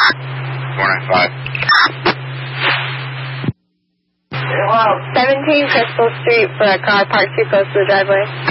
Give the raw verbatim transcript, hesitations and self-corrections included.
four nine five. seventeen Crystal Street for a car parked too close to the driveway.